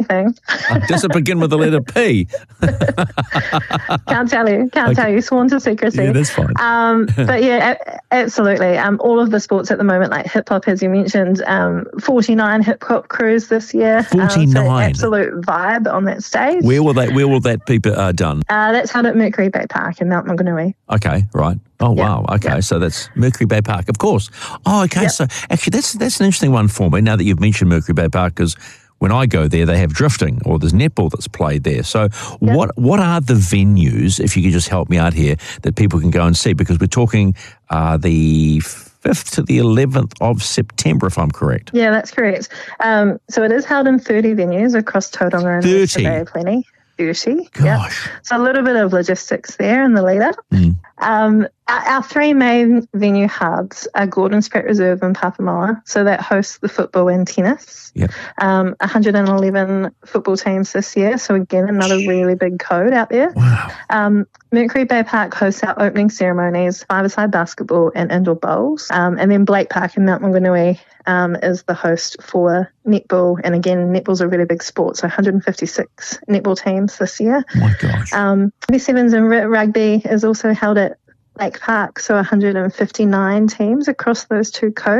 anything. Does it begin with the letter P? Can't tell you. Sworn to secrecy. Yeah, that's fine. But yeah, absolutely. All of the sports at the moment, like hip hop, as you mentioned, 49 hip hop crews this year. 49. So absolute vibe on that stage. Where will that be done? That's held at Mercury Bay Park in Mount Maunganui. Okay, right. Oh, wow. Okay, so that's Mercury Bay Park, of course. Oh, okay. So actually, that's an interesting one for me now that you've mentioned Mercury Bay Park, because when I go there, they have drifting or there's netball that's played there. So what are the venues, if you could just help me out here, that people can go and see? Because we're talking the 5th to the 11th of September, if I'm correct. Yeah, that's correct. So it is held in 30 venues across Tauranga and Western Bay of Plenty. 30. Gosh. Yeah. So a little bit of logistics there in the lead up. Our three main venue hubs are Gordon's Pratt Reserve in Papamoa, so that hosts the football and tennis. 111 football teams this year, so again, another really big code out there. Wow. Mercury Bay Park hosts our opening ceremonies, five-a-side basketball and indoor bowls. And then Blake Park in Mount Maunganui is the host for netball. And again, netball's a really big sport, so 156 netball teams this year. Oh my gosh. 27s and rugby is also held at Lake Park, so 159 teams across those two codes.